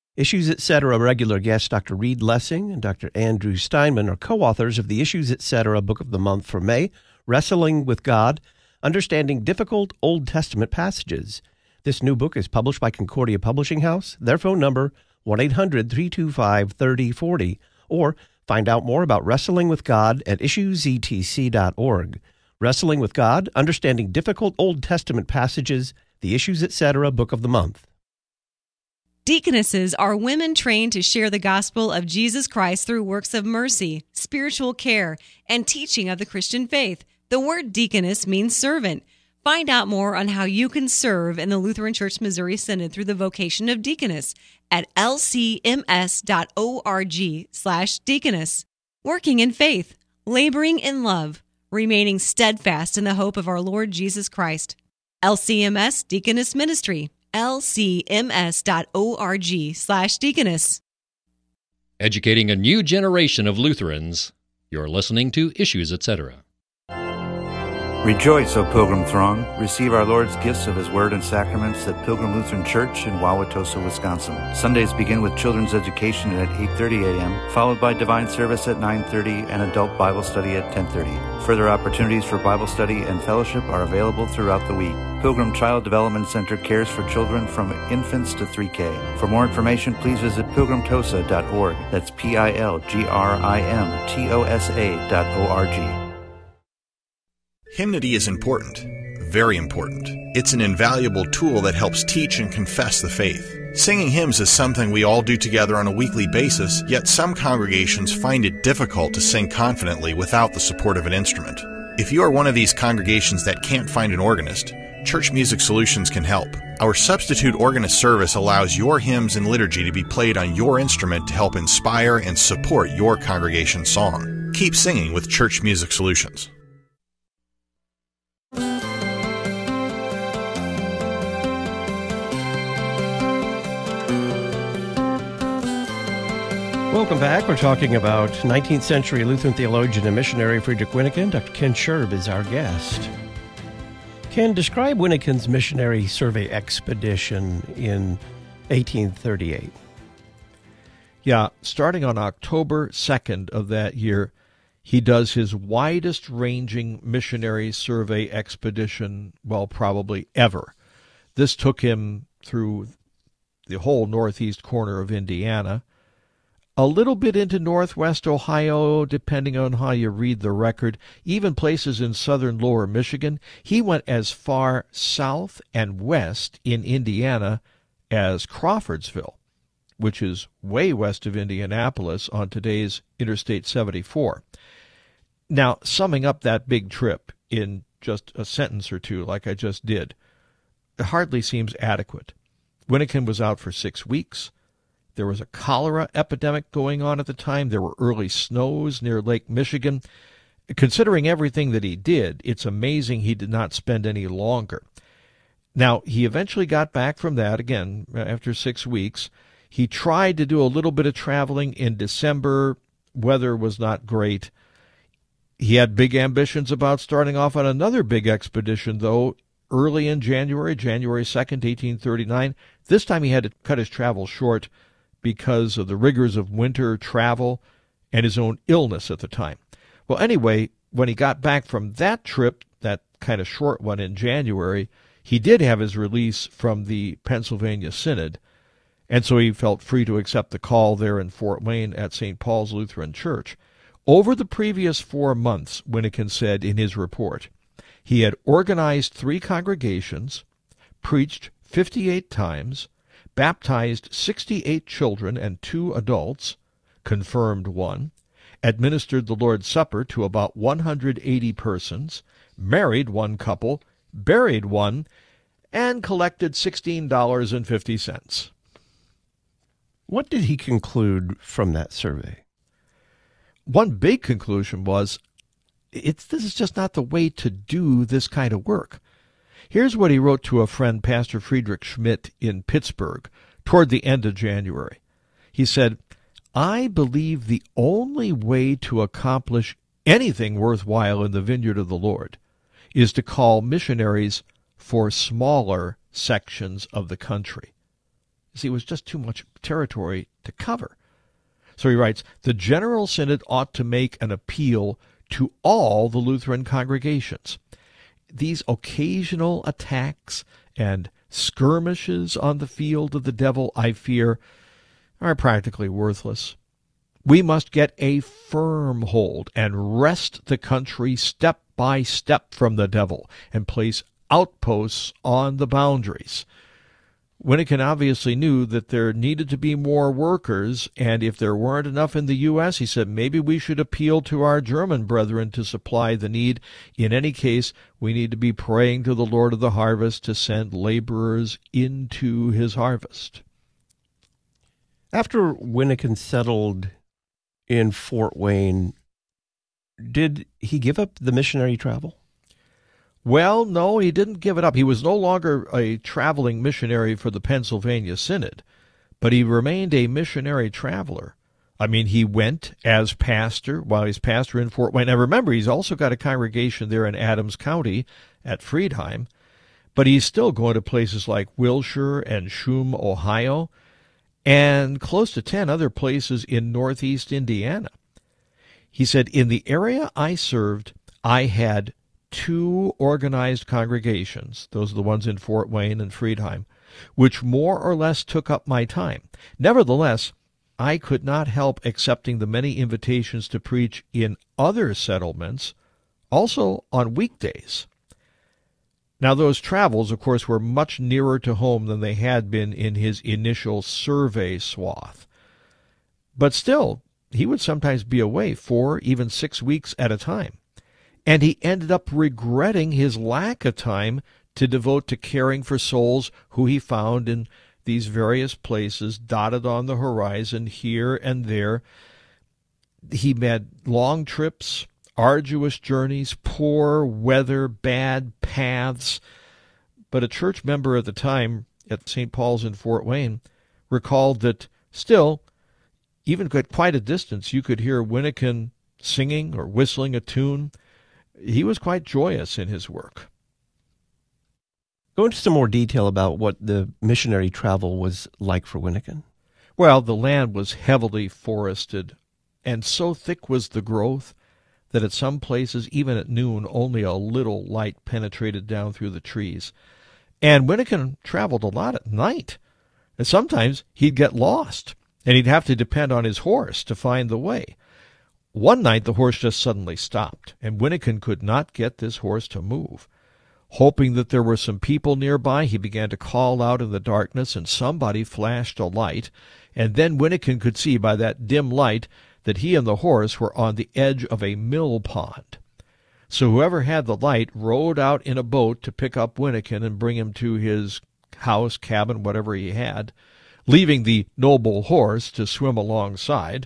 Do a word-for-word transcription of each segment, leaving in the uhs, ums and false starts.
Issues Etc. regular guests Doctor Reed Lessing and Doctor Andrew Steinman are co-authors of the Issues Etc. Book of the Month for May, Wrestling with God, Understanding Difficult Old Testament Passages. This new book is published by Concordia Publishing House. Their phone number, one eight hundred, three two five, three oh four oh, or find out more about Wrestling with God at issues e t c dot org. Wrestling with God, Understanding Difficult Old Testament Passages, the Issues Etc. Book of the Month. Deaconesses are women trained to share the gospel of Jesus Christ through works of mercy, spiritual care, and teaching of the Christian faith. The word deaconess means servant. Find out more on how you can serve in the Lutheran Church Missouri Synod through the vocation of deaconess at l c m s dot org slash deaconess. Working in faith, laboring in love, remaining steadfast in the hope of our Lord Jesus Christ. L C M S Deaconess Ministry. l c m s dot org slash deaconess. Educating a new generation of Lutherans. You're listening to Issues Etc. Rejoice, O pilgrim throng. Receive our Lord's gifts of His Word and sacraments at Pilgrim Lutheran Church in Wauwatosa, Wisconsin. Sundays begin with children's education at eight thirty a.m., followed by divine service at nine thirty and adult Bible study at ten thirty. Further opportunities for Bible study and fellowship are available throughout the week. Pilgrim Child Development Center cares for children from infants to three K. For more information, please visit pilgrim tosa dot org. That's P I L G R I M T O S A dot O R G. Hymnody is important, very important. It's an invaluable tool that helps teach and confess the faith. Singing hymns is something we all do together on a weekly basis, yet some congregations find it difficult to sing confidently without the support of an instrument. If you are one of these congregations that can't find an organist, Church Music Solutions can help. Our substitute organist service allows your hymns and liturgy to be played on your instrument to help inspire and support your congregation's song. Keep singing with Church Music Solutions. Welcome back. We're talking about nineteenth century Lutheran theologian and missionary Friedrich Wyneken. Doctor Ken Scherb is our guest. Ken, describe Wyneken's missionary survey expedition in eighteen thirty-eight. Yeah, starting on October second of that year, he does his widest-ranging missionary survey expedition, well, probably ever. This took him through the whole northeast corner of Indiana, a little bit into northwest Ohio, depending on how you read the record, even places in southern lower Michigan. He went as far south and west in Indiana as Crawfordsville, which is way west of Indianapolis on today's Interstate seventy-four. Now, summing up that big trip in just a sentence or two, like I just did, it hardly seems adequate. Wyneken was out for six weeks. There was a cholera epidemic going on at the time. There were early snows near Lake Michigan. Considering everything that he did, it's amazing he did not spend any longer. Now, he eventually got back from that, again, after six weeks. He tried to do a little bit of traveling in December. Weather was not great. He had big ambitions about starting off on another big expedition, though, early in January, January second, eighteen thirty-nine. This time he had to cut his travel short because of the rigors of winter travel and his own illness at the time. Well, anyway, when he got back from that trip, that kind of short one in January, he did have his release from the Pennsylvania Synod, and so he felt free to accept the call there in Fort Wayne at Saint Paul's Lutheran Church. Over the previous four months, Wyneken said in his report, he had organized three congregations, preached fifty-eight times, baptized sixty-eight children and two adults, confirmed one, administered the Lord's Supper to about one hundred eighty persons, married one couple, buried one, and collected sixteen dollars and fifty cents. What did he conclude from that survey? One big conclusion was, it's, this is just not the way to do this kind of work. Here's what he wrote to a friend, Pastor Friedrich Schmidt, in Pittsburgh, toward the end of January. He said, I believe the only way to accomplish anything worthwhile in the vineyard of the Lord is to call missionaries for smaller sections of the country. See, it was just too much territory to cover. So he writes, the General Synod ought to make an appeal to all the Lutheran congregations. These occasional attacks and skirmishes on the field of the devil, I fear, are practically worthless. We must get a firm hold and wrest the country step by step from the devil and place outposts on the boundaries. Wyneken obviously knew that there needed to be more workers, and if there weren't enough in the U S, he said maybe we should appeal to our German brethren to supply the need. In any case, we need to be praying to the Lord of the harvest to send laborers into his harvest. After Wyneken settled in Fort Wayne, did he give up the missionary travel? Well, no, he didn't give it up. He was no longer a traveling missionary for the Pennsylvania Synod, but he remained a missionary traveler. I mean, he went as pastor while he's pastor in Fort Wayne. Now, remember, he's also got a congregation there in Adams County at Friedheim, but he's still going to places like Wilshire and Shum, Ohio, and close to ten other places in northeast Indiana. He said, in the area I served, I had two organized congregations, those are the ones in Fort Wayne and Friedheim, which more or less took up my time. Nevertheless, I could not help accepting the many invitations to preach in other settlements, also on weekdays. Now, those travels, of course, were much nearer to home than they had been in his initial survey swath. But still, he would sometimes be away four, even six weeks at a time. And he ended up regretting his lack of time to devote to caring for souls who he found in these various places dotted on the horizon here and there. He made long trips, arduous journeys, poor weather, bad paths. But a church member at the time at Saint Paul's in Fort Wayne recalled that still, even at quite a distance, you could hear Wyneken singing or whistling a tune. He was quite joyous in his work. Go into some more detail about what the missionary travel was like for Wyneken. Well, the land was heavily forested, and so thick was the growth that at some places, even at noon, only a little light penetrated down through the trees. And Wyneken traveled a lot at night, and sometimes he'd get lost, and he'd have to depend on his horse to find the way. One night the horse just suddenly stopped, and Wyneken could not get this horse to move. Hoping that there were some people nearby, he began to call out in the darkness, and somebody flashed a light, and then Wyneken could see by that dim light that he and the horse were on the edge of a mill pond. So whoever had the light rowed out in a boat to pick up Wyneken and bring him to his house, cabin, whatever he had, leaving the noble horse to swim alongside.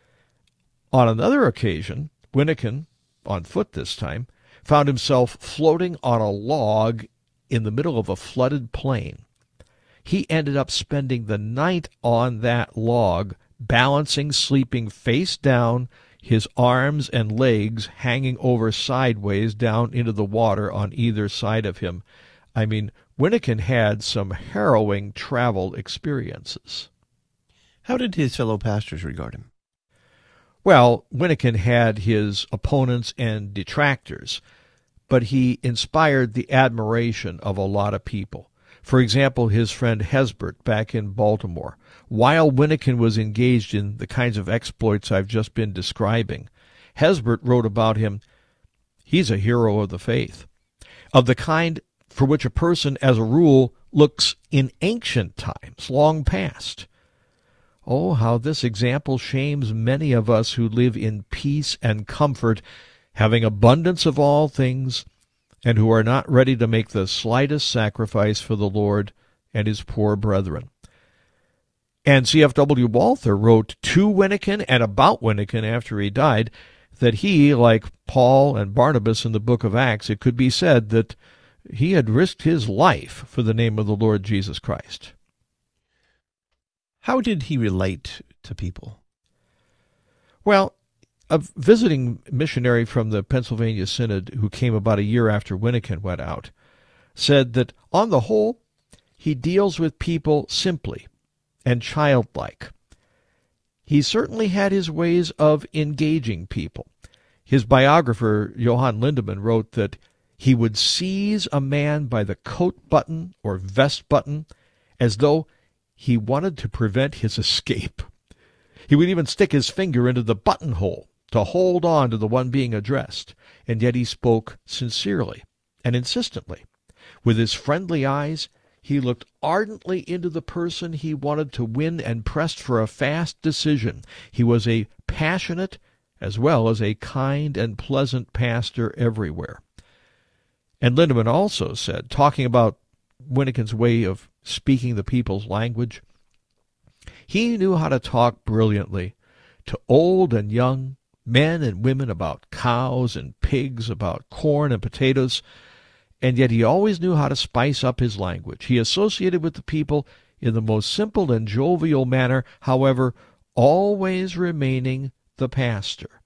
On another occasion, Wyneken, on foot this time, found himself floating on a log in the middle of a flooded plain. He ended up spending the night on that log, balancing, sleeping face down, his arms and legs hanging over sideways down into the water on either side of him. I mean, Wyneken had some harrowing travel experiences. How did his fellow pastors regard him? Well, Wyneken had his opponents and detractors, but he inspired the admiration of a lot of people. For example, his friend Hesbert back in Baltimore. While Wyneken was engaged in the kinds of exploits I've just been describing, Hesbert wrote about him, he's a hero of the faith, of the kind for which a person, as a rule, looks in ancient times, long past. Oh, how this example shames many of us who live in peace and comfort, having abundance of all things, and who are not ready to make the slightest sacrifice for the Lord and his poor brethren. And C F W Walther wrote to Wyneken and about Wyneken after he died that he, like Paul and Barnabas in the book of Acts, it could be said that he had risked his life for the name of the Lord Jesus Christ. How did he relate to people? Well, a visiting missionary from the Pennsylvania Synod who came about a year after Wyneken went out said that, on the whole, he deals with people simply, and childlike. He certainly had his ways of engaging people. His biographer, Johann Lindemann, wrote that he would seize a man by the coat button or vest button as though he wanted to prevent his escape. He would even stick his finger into the buttonhole to hold on to the one being addressed, and yet he spoke sincerely and insistently. With his friendly eyes, he looked ardently into the person he wanted to win and pressed for a fast decision. He was a passionate as well as a kind and pleasant pastor everywhere. And Lindemann also said, talking about Winnekin's way of speaking the people's language, he knew how to talk brilliantly to old and young, men and women, about cows and pigs, about corn and potatoes, and yet he always knew how to spice up his language. He associated with the people in the most simple and jovial manner, however, always remaining the pastor.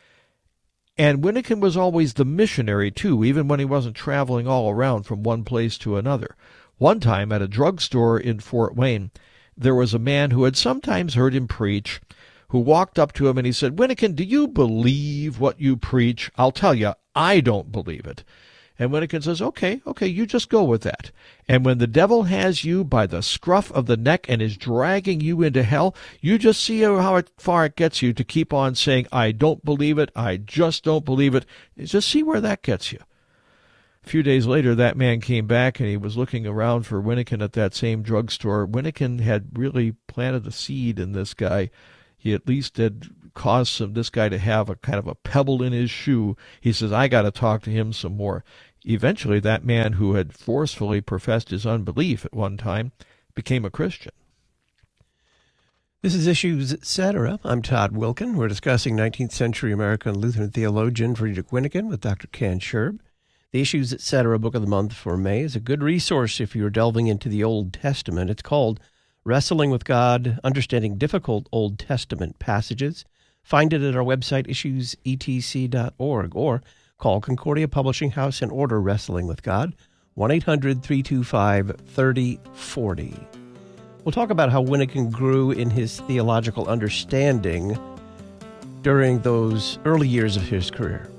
And Winnekin was always the missionary, too, even when he wasn't traveling all around from one place to another. One time, at a drugstore in Fort Wayne, there was a man who had sometimes heard him preach, who walked up to him and he said, "Winnekin, do you believe what you preach? I'll tell you, I don't believe it." And Winnekin says, okay, okay, you just go with that. And when the devil has you by the scruff of the neck and is dragging you into hell, you just see how far it gets you to keep on saying, "I don't believe it, I just don't believe it." Just see where that gets you. A few days later, that man came back and he was looking around for Winnekin at that same drugstore. Winnekin had really planted a seed in this guy. He at least had caused some this guy to have a kind of a pebble in his shoe. He says, "I got to talk to him some more." Eventually, that man who had forcefully professed his unbelief at one time became a Christian. This is Issues, et cetera. I'm Todd Wilken. We're discussing nineteenth century American Lutheran theologian Friedrich Winnekin with Doctor Ken Scherb. The Issues, et cetera. Book of the month for May is a good resource if you're delving into the Old Testament. It's called Wrestling with God, Understanding Difficult Old Testament Passages. Find it at our website, issues e t c dot org, or call Concordia Publishing House and order Wrestling with God, one eight hundred three two five three oh four oh. We'll talk about how Winnekin grew in his theological understanding during those early years of his career.